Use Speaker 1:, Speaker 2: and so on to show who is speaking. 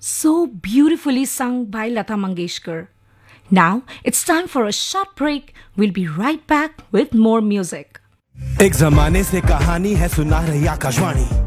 Speaker 1: So beautifully sung by Lata Mangeshkar. Now it's time for a short break. We'll be right back with more music.
Speaker 2: एक जमाने से कहानी है सुना रही आकाशवाणी